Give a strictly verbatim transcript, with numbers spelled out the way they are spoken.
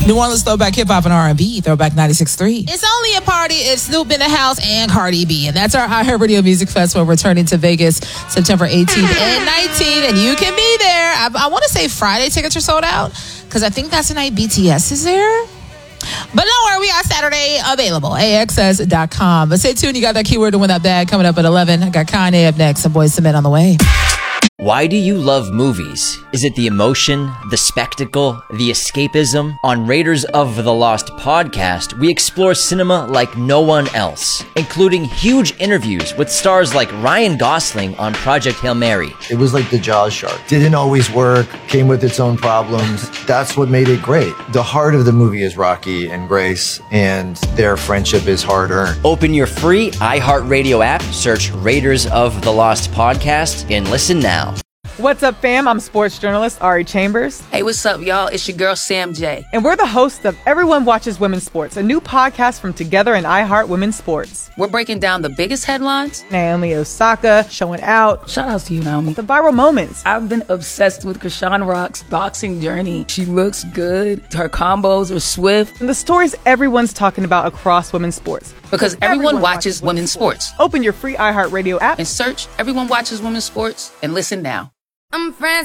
New Orleans throwback hip hop and R and B, Throwback ninety-six point three. It's only a party if Snoop in the house and Cardi B. And that's our iHeartRadio Music Festival returning to Vegas September eighteenth and nineteenth. And you can be there. I, I want to say Friday tickets are sold out because I think that's the night B T S is there. But don't worry, we got Saturday available. A X S dot com. But stay tuned. You got that keyword to win that bag coming up at eleven. I got Kanye up next and Boyz two Men on the way. Why do you love movies? Is it the emotion, the spectacle, the escapism? On Raiders of the Lost podcast, we explore cinema like no one else, including huge interviews with stars like Ryan Gosling on Project Hail Mary. It was like the Jaws shark. Didn't always work, came with its own problems. That's what made it great. The heart of the movie is Rocky and Grace, and their friendship is hard-earned. Open your free iHeartRadio app, search Raiders of the Lost podcast, and listen now. What's up, fam? I'm sports journalist Ari Chambers. Hey, what's up, y'all? It's your girl, Sam J. And we're the hosts of Everyone Watches Women's Sports, a new podcast from Together and iHeart Women's Sports. We're breaking down the biggest headlines. Naomi Osaka showing out. Shout out to you, Naomi. The viral moments. I've been obsessed with Krishan Rock's boxing journey. She looks good. Her combos are swift. And the stories everyone's talking about across women's sports. Because everyone, everyone watches, watches women's sports. sports. Open your free iHeartRadio app and search Everyone Watches Women's Sports and listen now. I'm friends